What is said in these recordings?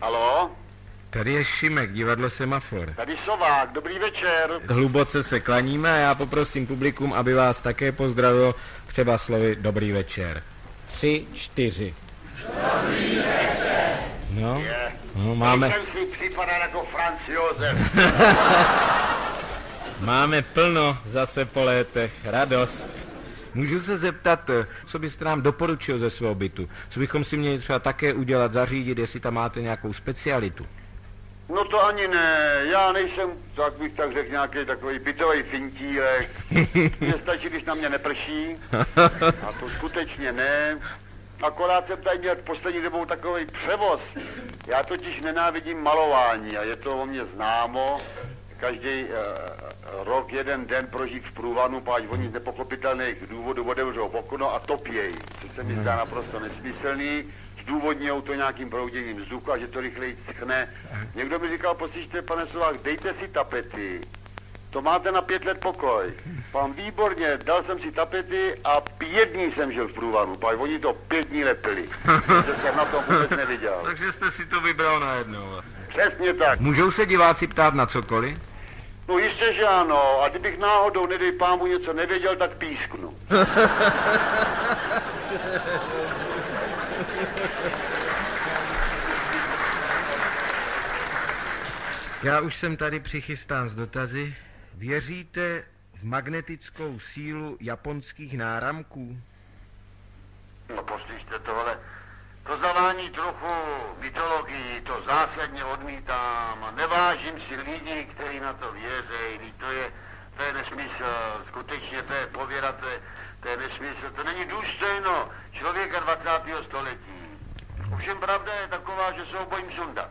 Halo? Tady je Šimek, divadlo Semafor. Tady Sovák, dobrý večer. Hluboce se klaníme a já poprosím publikum, aby vás také pozdravilo třeba slovy dobrý večer. 3, 4. Dobrý večer. No, no máme... Jsem si připadal jako Franz Josef. Máme plno zase po létech, radost. Můžu se zeptat, co byste nám doporučil ze svého bytu? Co bychom si měli třeba také udělat, zařídit, jestli tam máte nějakou specialitu? No to ani ne, já nejsem, tak bych tak řekl, nějaký takový bytový fintílek. Mně stačí, když na mě neprší, a to skutečně ne. Akorát jsem tady měl poslední dobou takový převoz. Já totiž nenávidím malování a je to o mě známo. Každý rok jeden den prožít v průvanu, páč oni z nepochopitelných důvodů otevřou okno a topěj, což se mi zdá naprosto nesmyslný. Zdůvodňujou to nějakým prouděním vzduchu a že to rychleji schne. Někdo mi říkal, poslyšte, pane Sovák, dejte si tapety. To máte na 5 let pokoj. Pan výborně, dal jsem si tapety a 5 dní jsem žil v průvanu, páč oni to 5 dní lepili. To jsem na tom vůbec neviděl. Takže jste si to vybral najednou vlastně. Přesně tak. Můžou se diváci ptát na cokoliv? No jistě, že ano. A kdybych náhodou, nedej pámu, něco nevěděl, tak písknu. Já už jsem tady přichystán s dotazy. Věříte v magnetickou sílu japonských náramků? No poslyšte tohle. To zavání trochu mytologii, to zásadně odmítám a nevážím si lidí, kteří na to věří. To je nesmysl, skutečně to je pověra, to je nesmysl, to není důstojno člověka 20. století. Ovšem pravda je taková, že se ho bojím sundat.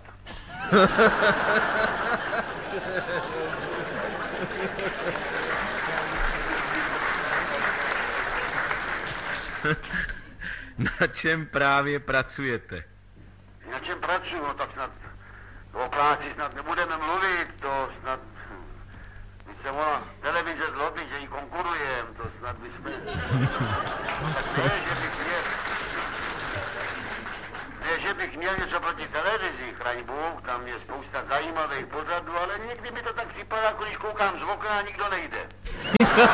Na čem právě pracujete? Na čem pracuju, no tak snad o práci snad nebudeme mluvit, to snad... Když se volá televize zlobí, že jí konkurujem, to snad bychom... Tak ne, že bych měl něco proti televizi, chraň Bůh, tam je spousta zajímavých pořadů, ale někdy mi to tak připadá, jako když koukám z okna a nikdo nejde.